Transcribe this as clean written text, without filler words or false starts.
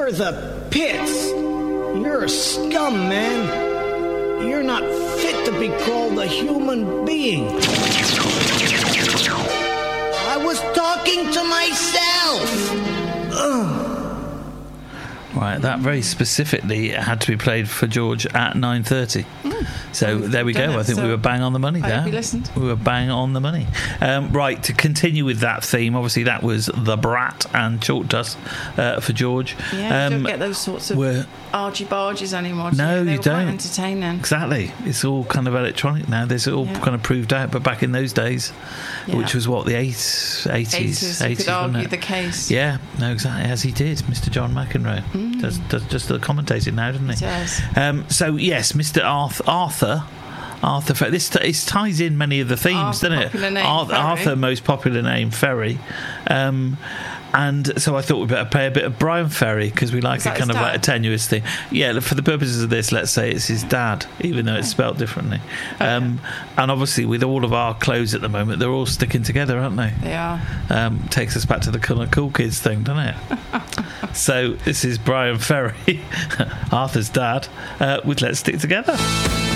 You're the pits. You're a scum, man. You're not fit to be called a human being. I was talking to myself. Ugh. Right, that very specifically had to be played for George at 9:30. So there we go. I think we were bang on the money there. I hope you listened. We were bang on the money. Right, to continue with that theme, obviously that was The Brat and Chalk Dust for George. Yeah, you don't get those sorts of argy-barges anymore. No, they you were don't. Quite entertaining. Exactly. It's all kind of electronic now. There's all kind of proved out. But back in those days, which was what, the 80s? 80s, you could argue the case. Yeah, no, exactly, as he did, Mr. John McEnroe. Does just the commentating now, doesn't he? He does. So yes, Mr. Arthur. This ties in many of the themes, doesn't it? Arthur, most popular name, Ferry. And so I thought we'd better play a bit of Brian Ferry because we like a kind of like a tenuous thing. Yeah, for the purposes of this, let's say it's his dad, even though it's spelt differently. And obviously, with all of our clothes at the moment, they're all sticking together, aren't they? They are. Takes us back to the kind of cool kids thing, doesn't it? So this is Brian Ferry, Arthur's dad, with Let's Stick Together.